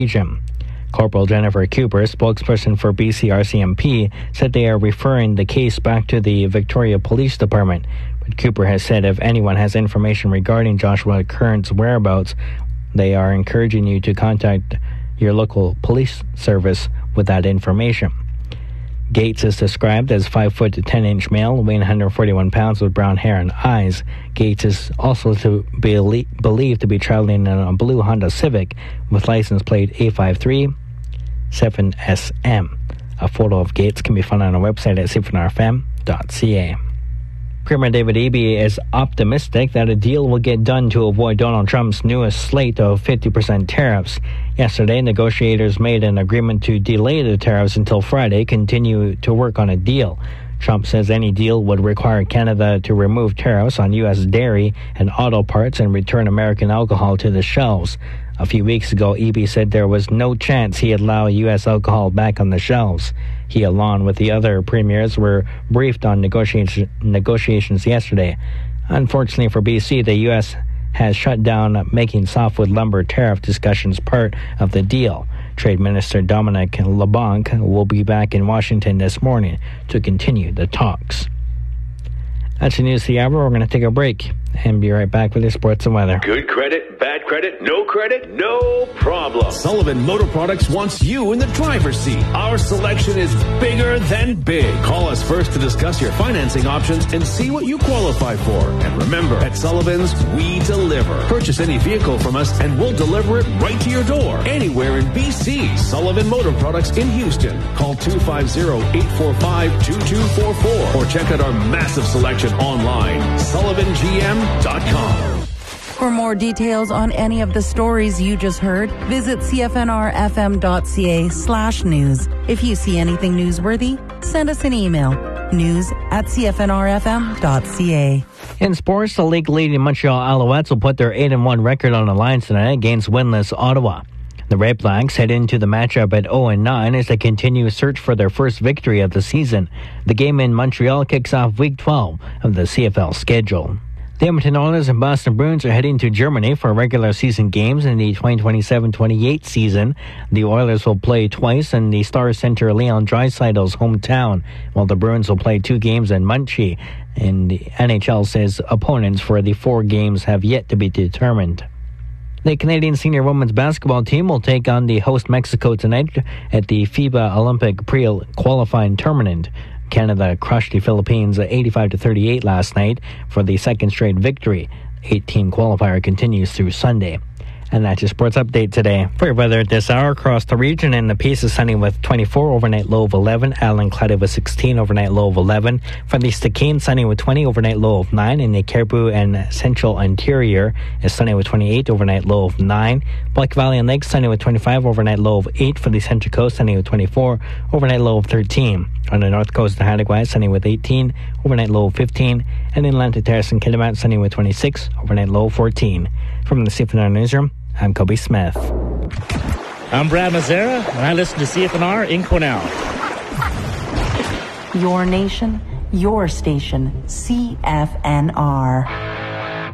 region. Corporal Jennifer Cooper, spokesperson for BC-RCMP, said they are referring the case back to the Victoria Police Department. But Cooper has said if anyone has information regarding Joshua Kern's whereabouts, they are encouraging you to contact your local police service with that information. Gates is described as 5 foot 10-inch male, weighing 141 pounds with brown hair and eyes. Gates is also to be believed to be traveling in a blue Honda Civic with license plate A537SM. A photo of Gates can be found on our website at cfnrfm.ca. Premier David Eby is optimistic that a deal will get done to avoid Donald Trump's newest slate of 50% tariffs. Yesterday, negotiators made an agreement to delay the tariffs until Friday, continue to work on a deal. Trump says any deal would require Canada to remove tariffs on U.S. dairy and auto parts and return American alcohol to the shelves. A few weeks ago, Eby said there was no chance he'd allow U.S. alcohol back on the shelves. He, along with the other premiers, were briefed on negotiations yesterday. Unfortunately for BC, the U.S. has shut down making softwood lumber tariff discussions part of the deal. Trade Minister Dominic LeBlanc will be back in Washington this morning to continue the talks. That's the news of the hour. We're going to take a break and be right back with your sports and weather. Good credit, bad credit, no problem. Sullivan Motor Products wants you in the driver's seat. Our selection is bigger than big. Call us first to discuss your financing options and see what you qualify for. And remember, at Sullivan's, we deliver. Purchase any vehicle from us and we'll deliver it right to your door. Anywhere in BC. Sullivan Motor Products in Houston. Call 250-845-2244 or check out our massive selection online. SullivanGM.com. For more details on any of the stories you just heard, visit cfnrfm.ca/news. If you see anything newsworthy, send us an email, news@cfnrfm.ca. In sports, the league leading Montreal Alouettes will put their 8-1 record on the line tonight against winless Ottawa. The Red Blacks head into the matchup at 0-9 as they continue search for their first victory of the season. The game in Montreal kicks off Week 12 of the CFL schedule. The Edmonton Oilers and Boston Bruins are heading to Germany for regular season games in the 2027-28 season. The Oilers will play twice in the Star Center Leon Draisaitl's hometown, while the Bruins will play 2 games in Muncie. And the NHL says opponents for the 4 games have yet to be determined. The Canadian senior women's basketball team will take on the host Mexico tonight at the FIBA Olympic pre-qualifying tournament. Canada crushed the Philippines 85-38 last night for the second straight victory. 8-team qualifier continues through Sunday. And that's your sports update today. For your weather at this hour across the region, in the Peace is sunny with 24, overnight low of 11. Allen cloudy with 16, overnight low of 11. From the Stikane, sunny with 20, overnight low of 9. In the Caribou and Central Interior is sunny with 28, overnight low of 9. Black Valley and Lake, sunny with 25, overnight low of 8. For the Central Coast, sunny with 24, overnight low of 13. On the North Coast of Hattiguay, sunny with 18, overnight low of 15. And in Atlantic Terrace and Kitimat, sunny with 26, overnight low of 14. From the CFNR Newsroom, I'm Kobe Smith. I'm Brad Mazzara, and I listen to CFNR in Quesnel. Your nation, your station, CFNR.